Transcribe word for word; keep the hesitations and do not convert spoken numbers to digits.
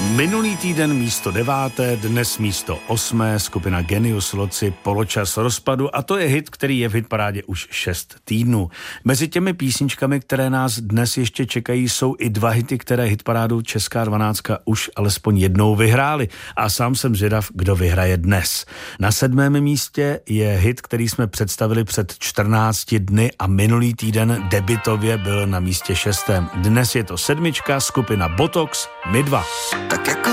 Minulý týden místo deváté, dnes místo osmé, skupina Genius Loci, Poločas rozpadu, a to je hit, který je v hitparádě už šest týdnů. Mezi těmi písničkami, které nás dnes ještě čekají, jsou i dva hity, které hitparádu Česká dvanáctka už alespoň jednou vyhrály. A sám jsem zvědav, kdo vyhraje dnes. Na sedmém místě je hit, který jsme představili před čtrnácti dny a minulý týden debitově byl na místě šestém. Dnes je to sedmička, skupina Botox, My dva. Tak jako